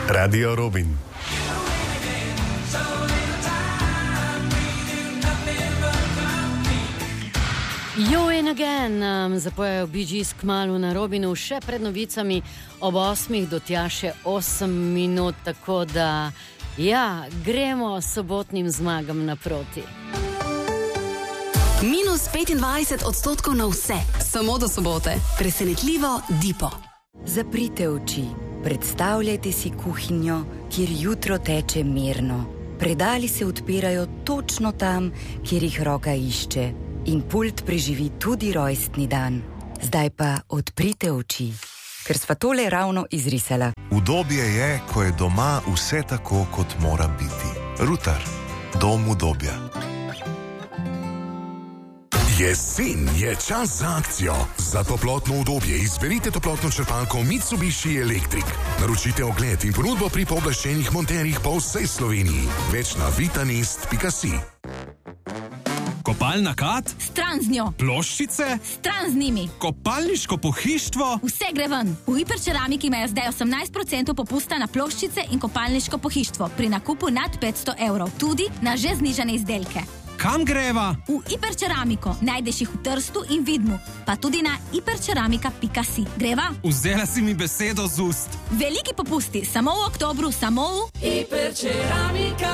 Radio Robin. You and again, zapojejo Bee Gees kmalu na Robinu, še pred novicami ob 8 do tja še 8 minut, tako da ja, gremo sobotnim zmagam naproti. Minus 25% na vse, samo do sobote. Presenetljivo Dipo. Zaprite oči, predstavljajte si kuhinjo, kjer jutro teče mirno. Predali se odpirajo točno tam, kjer jih roka išče. In pult preživi tudi rojstni dan. Zdaj pa odprite oči, ker sva tole ravno izrisala. Udobje je, ko je doma vse tako, kot mora biti. Rutar, dom udobja. Jesen je čas za akcijo. Za toplotno udobje izberite toplotno črpalko Mitsubishi Electric. Naročite ogled in ponudbo pri pooblaščenih monterjih po vsej Sloveniji. Več na vitanest.si. Kopalna kad? Stran z njo. Ploščice? Stran z njimi. Kopalniško pohištvo? Vse gre ven. V Hiperceramiki imajo zdaj 18% popusta na ploščice in kopalniško pohištvo pri nakupu nad 500 €. Tudi na že znižane izdelke. Kam greva? V Hiperceramiko. Najdeš jih v Trstu in Vidmu. Pa tudi na hiperceramika.si. Greva? Vzela si mi besedo z ust. Veliki popusti. Samo v oktobru. Samo v Hiperceramika.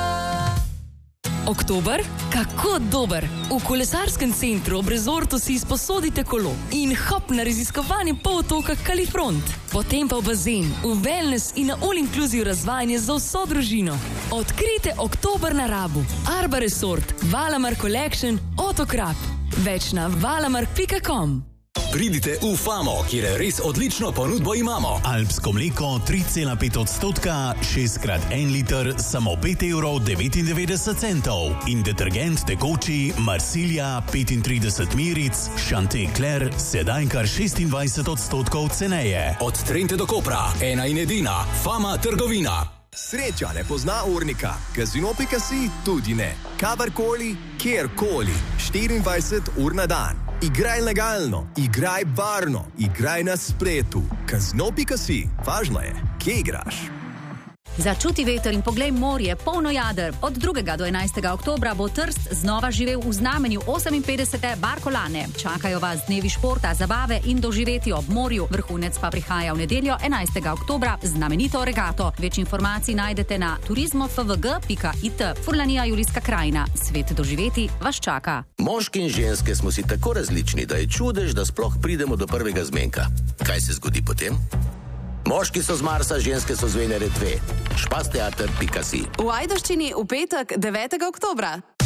Oktober? Kako dober! V kolesarskem centru ob rezortu si izposodite kolo in hop na raziskovanje polotoka Kalifront. Potem pa v bazen, v wellness in na all-inclusive razvajanje za vso družino. Odkrite oktober na Rabu. Arba Resort, Valamar Collection, Otokrap. Več na valamark.com. Pridite v Famo, kjer res odlično ponudbo imamo. Alpsko mleko 3,5%, 6x1 liter, samo 5,99 €. In detergent tekoči Marsilja 35 miric, Chanticleer, sedaj kar 26% ceneje. Od Trente do Kopra, ena in edina, Fama trgovina. Sreča ne pozna urnika, Casino.si tudi ne. Kadarkoli, kjerkoli, 24 ur na dan. Igraj legalno, igraj varno, igraj na spletu. Casino.si, važno je, kje igraš. Začuti veter in poglej morje, polno jader. Od 2. do 11. oktobra bo Trst znova živel v znamenju 58. Barkolane. Čakajo vas dnevi športa, zabave in doživeti ob morju. Vrhunec pa prihaja v nedeljo 11. oktobra z znamenito regato. Več informacij najdete na turizmofvg.it. Furlanija Julijska krajina. Svet doživeti vas čaka. Moški in ženske smo si tako različni, da je čudež, da sploh pridemo do prvega zmenka. Kaj se zgodi potem? Moški so z Marsa, ženske so z Venere 2. Špasteater.si. V Ajdovščini v petek 9. oktobra.